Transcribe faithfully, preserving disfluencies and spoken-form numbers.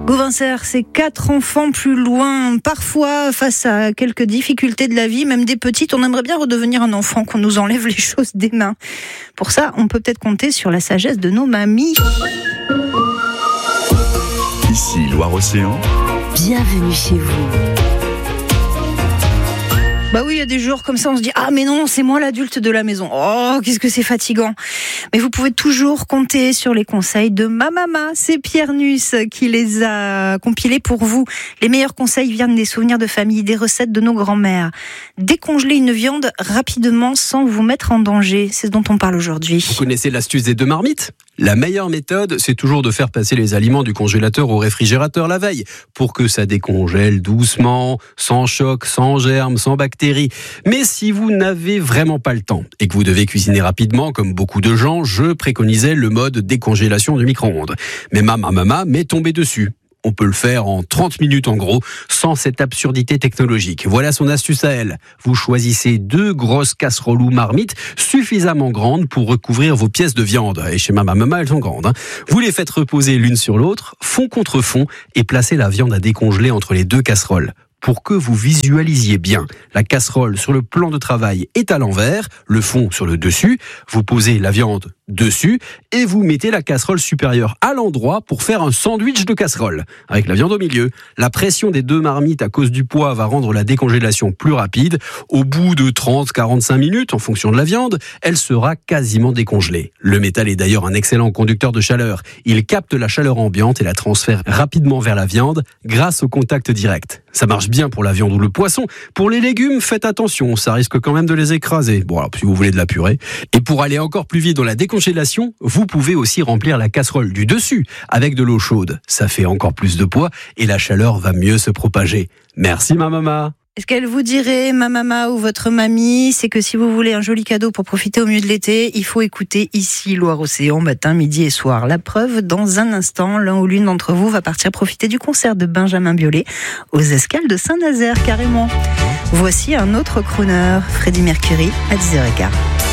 Gauvincer, c'est quatre enfants plus loin. Parfois, face à quelques difficultés de la vie, même des petites, on aimerait bien redevenir un enfant, qu'on nous enlève les choses des mains. Pour ça, on peut peut-être compter sur la sagesse de nos mamies. Ici Loire-Océan. Bienvenue chez vous. Bah oui, il y a des jours comme ça, on se dit « Ah mais non, c'est moi l'adulte de la maison. Oh, qu'est-ce que c'est fatigant !» Mais vous pouvez toujours compter sur les conseils de ma maman. C'est Pierre Nuss qui les a compilés pour vous. Les meilleurs conseils viennent des souvenirs de famille, des recettes de nos grands-mères. Décongeler une viande rapidement sans vous mettre en danger, c'est ce dont on parle aujourd'hui. Vous connaissez l'astuce des deux marmites ? La meilleure méthode, c'est toujours de faire passer les aliments du congélateur au réfrigérateur la veille, pour que ça décongèle doucement, sans choc, sans germes, sans bactéries. Mais si vous n'avez vraiment pas le temps, et que vous devez cuisiner rapidement, comme beaucoup de gens, je préconisais le mode décongélation du micro-ondes. Mais ma maman m'est tombée dessus. On peut le faire en trente minutes en gros, sans cette absurdité technologique. Voilà son astuce à elle. Vous choisissez deux grosses casseroles ou marmites suffisamment grandes pour recouvrir vos pièces de viande. Et chez ma maman, elles sont grandes. Hein. Vous les faites reposer l'une sur l'autre, fond contre fond, et placez la viande à décongeler entre les deux casseroles. Pour que vous visualisiez bien, la casserole sur le plan de travail est à l'envers, le fond sur le dessus, vous posez la viande dessus et vous mettez la casserole supérieure à l'endroit pour faire un sandwich de casserole, avec la viande au milieu. La pression des deux marmites à cause du poids va rendre la décongélation plus rapide. Au bout de trente à quarante-cinq minutes, en fonction de la viande, elle sera quasiment décongelée. Le métal est d'ailleurs un excellent conducteur de chaleur. Il capte la chaleur ambiante et la transfère rapidement vers la viande grâce au contact direct. Ça marche bien pour la viande ou le poisson. Pour les légumes, faites attention, ça risque quand même de les écraser. Bon, alors si vous voulez de la purée. Et pour aller encore plus vite dans la décongélation, vous pouvez aussi remplir la casserole du dessus avec de l'eau chaude. Ça fait encore plus de poids et la chaleur va mieux se propager. Merci ma maman. Ce qu'elle vous dirait, ma maman ou votre mamie, c'est que si vous voulez un joli cadeau pour profiter au milieu de l'été, il faut écouter ici Loire-Océan, matin, midi et soir. La preuve, dans un instant, l'un ou l'une d'entre vous va partir profiter du concert de Benjamin Biolay aux Escales de Saint-Nazaire, carrément. Voici un autre crooner, Freddie Mercury, à dix heures quinze.